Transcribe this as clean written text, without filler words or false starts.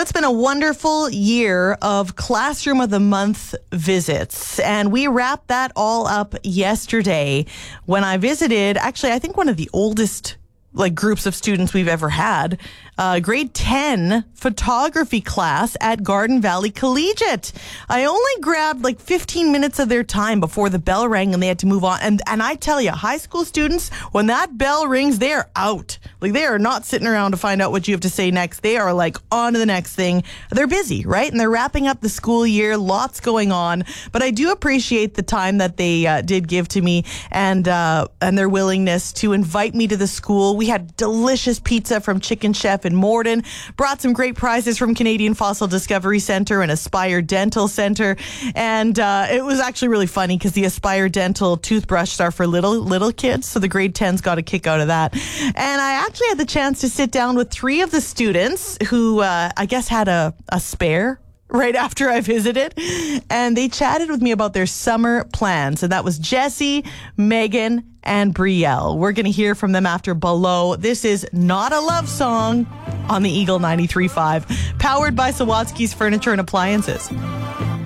it's been a wonderful year of Classroom of the Month visits, and we wrapped that all up yesterday when I visited, actually, I think one of the oldest groups of students we've ever had, grade 10 photography class at Garden Valley Collegiate. I only grabbed 15 minutes of their time before the bell rang and they had to move on. And I tell you, high school students, when that bell rings, they are out. They are not sitting around to find out what you have to say next. They are on to the next thing. They're busy, right? And they're wrapping up the school year. Lots going on. But I do appreciate the time that they did give to me and their willingness to invite me to the school. We had delicious pizza from Chicken Chef in Morden, brought some great prizes from Canadian Fossil Discovery Centre and Aspire Dental Centre, and it was actually really funny because the Aspire Dental toothbrushes are for little kids, so the grade 10s got a kick out of that. And I actually had the chance to sit down with 3 of the students who I guess had a spare right after I visited, and they chatted with me about their summer plans. And that was Jesse, Megan, and Brielle. We're going to hear from them after Below. This is Not a Love Song on the Eagle 93.5, powered by Sawatsky's Furniture and Appliances.